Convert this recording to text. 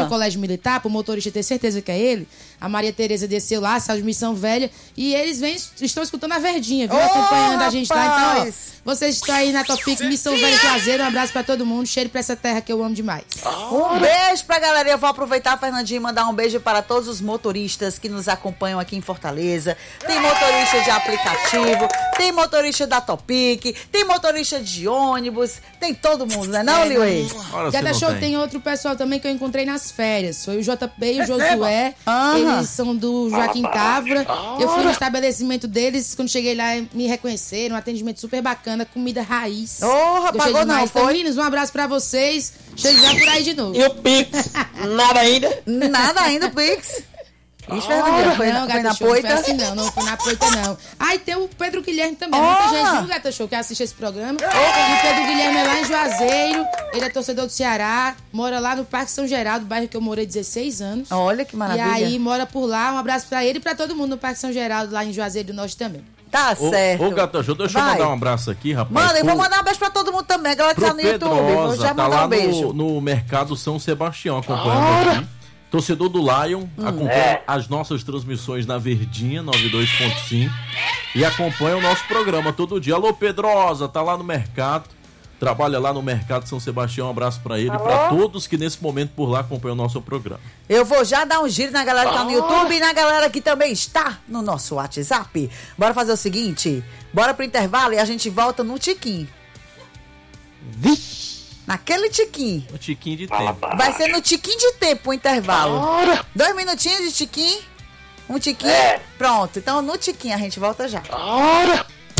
do Colégio Militar, pro motorista ter certeza que é ele. A Maria Tereza desceu lá, saiu de Missão Velha, e eles estão escutando a Verdinha, viu? Acompanhando a gente lá. Então, ó, vocês estão aí na Topic Missão Velha Juazeiro, um abraço pra todo mundo, cheiro pra essa terra que eu amo demais. Um beijo pra galera. Eu vou aproveitar, Fernandinho, e mandar um beijo para todos os motoristas que nos acompanham aqui em Fortaleza. Tem motorista de aplicativo, tem motorista da Topic, tem motorista de ônibus, tem todo mundo, né não, Liuê? Gata Show tem outro pessoal também que eu encontrei nas férias. Foi o JP e o Josué. Eles são do Joaquim Távora. Eu fui no estabelecimento deles. Quando cheguei lá, me reconheceram. Um atendimento super bacana. Comida raiz. Pagou não, então, meninos, um abraço pra vocês. Chega já por aí de novo. E o Pix? Nada ainda? Nada ainda, o Pix. Isso, Fernandinho, foi na poita? Não foi assim não foi na poita não. E tem o Pedro Guilherme também. Muita gente, viu, Gata Show, que assiste esse programa. E o Pedro Guilherme é lá em Juazeiro. Ele é torcedor do Ceará. Mora lá no Parque São Geraldo, bairro que eu morei 16 anos. Olha que maravilha. E aí mora por lá. Um abraço pra ele e pra todo mundo no Parque São Geraldo, lá em Juazeiro do Norte também. Tá certo. Ô, Gata Show, deixa eu mandar um abraço aqui, rapaz. Manda, eu vou mandar um beijo pra todo mundo também. A galera que tá no YouTube. Vou já mandar um beijo. No Mercado São Sebastião, acompanhando aqui. Torcedor do Lion, acompanha as nossas transmissões na Verdinha 92.5 e acompanha o nosso programa todo dia. Alô, Pedrosa, tá lá no mercado, trabalha lá no Mercado São Sebastião. Um abraço pra ele e pra todos que nesse momento por lá acompanham o nosso programa. Eu vou já dar um giro na galera que tá no YouTube e na galera que também está no nosso WhatsApp. Bora fazer o seguinte, bora pro intervalo e a gente volta no tiquinho. Naquele tiquinho. No tiquinho de tempo. Vai ser no tiquinho de tempo o intervalo. 2 minutinhos de tiquinho. Um tiquinho. Pronto. Então no tiquinho a gente volta já.